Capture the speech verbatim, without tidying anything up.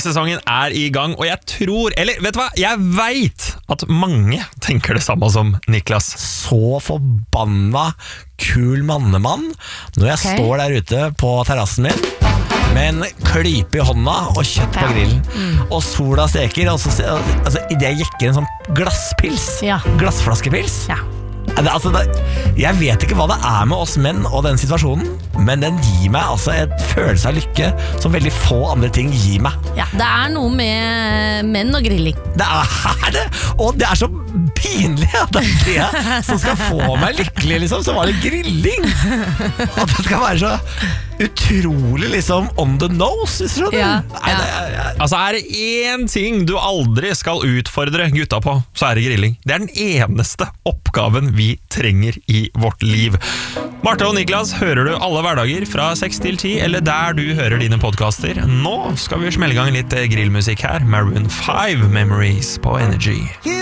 Grillsesongen er i gang, og jeg tror, eller vet du hva, jeg vet at mange tenker det samme som Niklas. Så forbanna kul mannemann når jeg Ok. står der ute på terrassen min med en klype i hånda og kjøtt på Ja. grillen. Og sola steker, og så, altså, i det jeg jekker en sånn glasspils, Ja. glassflaskepils. Ja. Det, altså, det, jeg vet ikke hva det er med oss menn og den situasjonen, men den gir meg altså en følelse av lykke som veldig få andre ting gir meg. Ja, det er noe med menn og grilling. Det er det, og det er så pinlig at det er det som skal få meg lykkelig, liksom. Så var det grilling. At det skal være så utrolig liksom on the nose, hvis du skjønner. Ja, Nei, ja. det er, jeg, Altså, er det én ting du aldri skal utfordre gutta på, så er det grilling. Det er den eneste oppgaven vi trenger i vårt liv. Marte og Niklas hører du alle hverdager fra seks til ti, eller der du hører dine podcaster. Nå skal vi smelle i gang litt grillmusikk her. Maroon five Memories på Energy.